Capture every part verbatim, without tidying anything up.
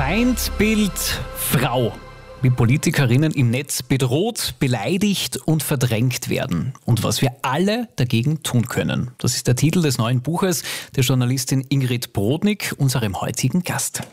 Feindbild Frau. Wie Politikerinnen im Netz bedroht, beleidigt und verdrängt werden. Und was wir alle dagegen tun können. Das ist der Titel des neuen Buches der Journalistin Ingrid Brodnik, unserem heutigen Gast.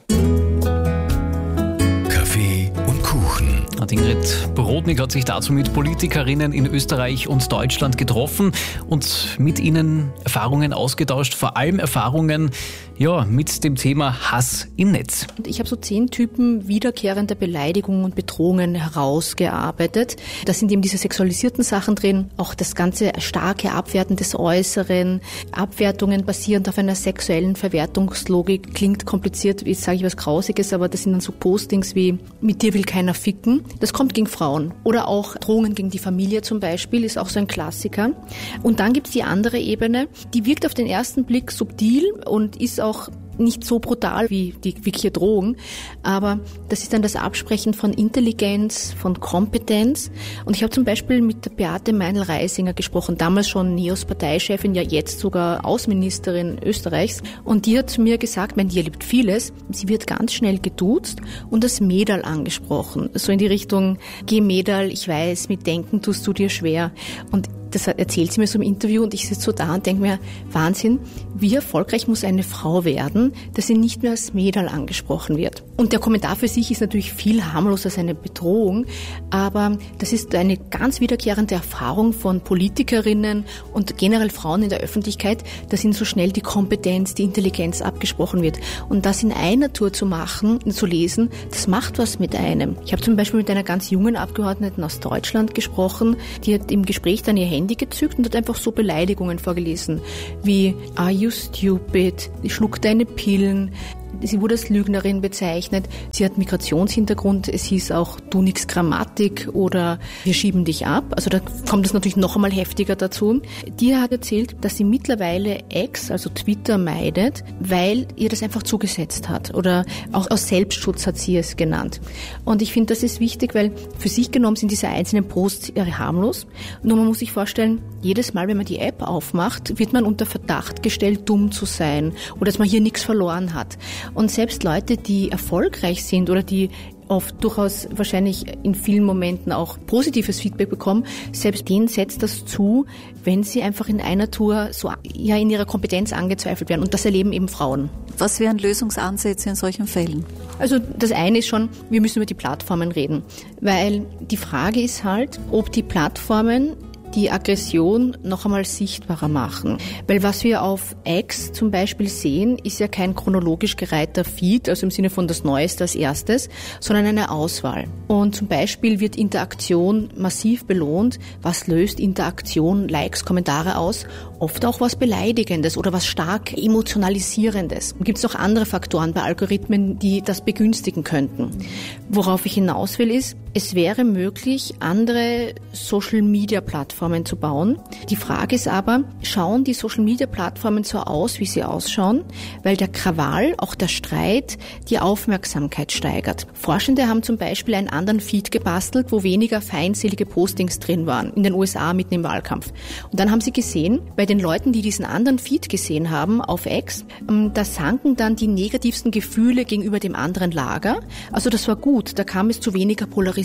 Kaffee und Kuchen. Und Ingrid Brodnik hat sich dazu mit Politikerinnen in Österreich und Deutschland getroffen und mit ihnen Erfahrungen ausgetauscht, vor allem Erfahrungen ja, mit dem Thema Hass im Netz. Ich habe so zehn Typen wiederkehrender Beleidigungen und Bedrohungen herausgearbeitet. Da sind eben diese sexualisierten Sachen drin, auch das ganze starke Abwerten des Äußeren, Abwertungen basierend auf einer sexuellen Verwertungslogik. Klingt kompliziert, jetzt sage ich was Grausiges, aber das sind dann so Postings wie mit dir will keiner ficken. Das kommt gegen Frauen. Oder auch Drohungen gegen die Familie zum Beispiel, ist auch so ein Klassiker. Und dann gibt es die andere Ebene, die wirkt auf den ersten Blick subtil und ist auch nicht so brutal wie die wirkliche Drohung, aber das ist dann das Absprechen von Intelligenz, von Kompetenz. Und ich habe zum Beispiel mit der Beate Meinl-Reisinger gesprochen, damals schon NEOS-Parteichefin, ja jetzt sogar Außenministerin Österreichs. Und die hat zu mir gesagt, mein, die erlebt vieles, sie wird ganz schnell geduzt und das Mäderl angesprochen. So in die Richtung, geh Mäderl, ich weiß, mit Denken tust du dir schwer. Und das erzählt sie mir so im Interview und ich sitze so da und denke mir, Wahnsinn, wie erfolgreich muss eine Frau werden, dass sie nicht mehr als Mäderl angesprochen wird. Und der Kommentar für sich ist natürlich viel harmloser als eine Bedrohung, aber das ist eine ganz wiederkehrende Erfahrung von Politikerinnen und generell Frauen in der Öffentlichkeit, dass ihnen so schnell die Kompetenz, die Intelligenz abgesprochen wird. Und das in einer Tour zu machen, zu lesen, das macht was mit einem. Ich habe zum Beispiel mit einer ganz jungen Abgeordneten aus Deutschland gesprochen, die hat im Gespräch dann ihr Handy gezückt und hat einfach so Beleidigungen vorgelesen, wie are you stupid, schluck deine Pillen. Sie wurde als Lügnerin bezeichnet. Sie hat Migrationshintergrund. Es hieß auch, du nix Grammatik oder wir schieben dich ab. Also da kommt es natürlich noch einmal heftiger dazu. Die hat erzählt, dass sie mittlerweile X, also Twitter, meidet, weil ihr das einfach zugesetzt hat. Oder auch aus Selbstschutz hat sie es genannt. Und ich finde, das ist wichtig, weil für sich genommen sind diese einzelnen Posts harmlos. Nur man muss sich vorstellen, jedes Mal, wenn man die App aufmacht, wird man unter Verdacht gestellt, dumm zu sein oder dass man hier nichts verloren hat. Und selbst Leute, die erfolgreich sind oder die oft durchaus wahrscheinlich in vielen Momenten auch positives Feedback bekommen, selbst denen setzt das zu, wenn sie einfach in einer Tour so ja in ihrer Kompetenz angezweifelt werden. Und das erleben eben Frauen. Was wären Lösungsansätze in solchen Fällen? Also das eine ist schon, wir müssen über die Plattformen reden. Weil die Frage ist halt, ob die Plattformen die Aggression noch einmal sichtbarer machen. Weil was wir auf X zum Beispiel sehen, ist ja kein chronologisch gereihter Feed, also im Sinne von das Neueste als erstes, sondern eine Auswahl. Und zum Beispiel wird Interaktion massiv belohnt. Was löst Interaktion, Likes, Kommentare aus? Oft auch was Beleidigendes oder was stark Emotionalisierendes. Und gibt es noch andere Faktoren bei Algorithmen, die das begünstigen könnten. Worauf ich hinaus will ist, es wäre möglich, andere Social-Media-Plattformen zu bauen. Die Frage ist aber, schauen die Social-Media-Plattformen so aus, wie sie ausschauen? Weil der Krawall, auch der Streit, die Aufmerksamkeit steigert. Forschende haben zum Beispiel einen anderen Feed gebastelt, wo weniger feindselige Postings drin waren, in den U S A mitten im Wahlkampf. Und dann haben sie gesehen, bei den Leuten, die diesen anderen Feed gesehen haben auf X, da sanken dann die negativsten Gefühle gegenüber dem anderen Lager. Also das war gut, da kam es zu weniger Polarisierung.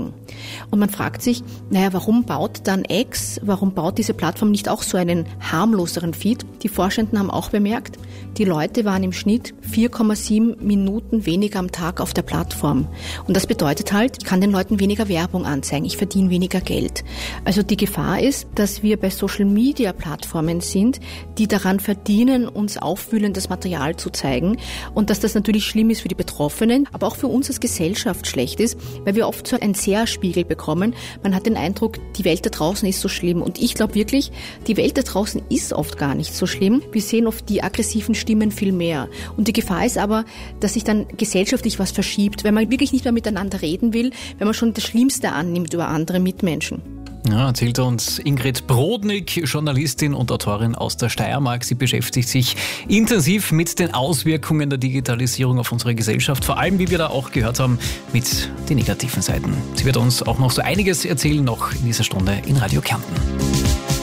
Und man fragt sich, naja, warum baut dann X, warum baut diese Plattform nicht auch so einen harmloseren Feed? Die Forschenden haben auch bemerkt, die Leute waren im Schnitt vier Komma sieben Minuten weniger am Tag auf der Plattform. Und das bedeutet halt, ich kann den Leuten weniger Werbung anzeigen, ich verdiene weniger Geld. Also die Gefahr ist, dass wir bei Social-Media-Plattformen sind, die daran verdienen, uns aufwühlendes Material zu zeigen und dass das natürlich schlimm ist für die Betroffenen, aber auch für uns als Gesellschaft schlecht ist, weil wir oft so einen Seherspiegel bekommen. Man hat den Eindruck, die Welt da draußen ist so schlimm. Und ich glaube wirklich, die Welt da draußen ist oft gar nicht so schlimm. Wir sehen oft die aggressiven Stimmen viel mehr. Und die Gefahr ist aber, dass sich dann gesellschaftlich was verschiebt, wenn man wirklich nicht mehr miteinander reden will, wenn man schon das Schlimmste annimmt über andere Mitmenschen. Ja, erzählt uns Ingrid Brodnik, Journalistin und Autorin aus der Steiermark. Sie beschäftigt sich intensiv mit den Auswirkungen der Digitalisierung auf unsere Gesellschaft, vor allem, wie wir da auch gehört haben, mit den negativen Seiten. Sie wird uns auch noch so einiges erzählen, noch in dieser Stunde in Radio Kärnten.